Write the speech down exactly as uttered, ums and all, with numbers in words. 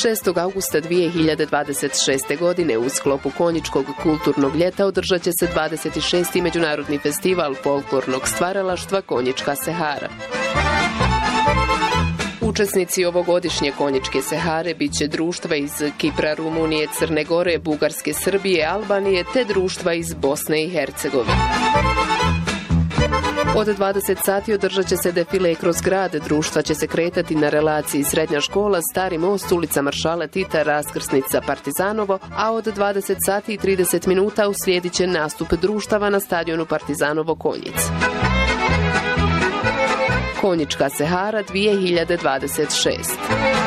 šestog augusta dvije hiljade dvadeset šeste. godine u sklopu Konjičkog kulturnog ljeta održat će se dvadeset šesti. Međunarodni festival folklornog stvaralaštva Konjička Sehara. Učesnici ovogodišnje Konjičke Sehare bit će društva iz Kipra, Rumunije, Crne Gore, Bugarske, Srbije, Albanije te društva iz Bosne i Hercegovine. Od dvadeset sati održat će se defile kroz grad. Društva će se kretati na relaciji Srednja škola, Stari most, ulica Maršala Tita, raskrsnica Partizanovo, a od dvadeset sati i trideset minuta uslijedit će nastup društava na stadionu Partizanovo Konjic. Konjička Sehara dvije hiljade dvadeset šeste.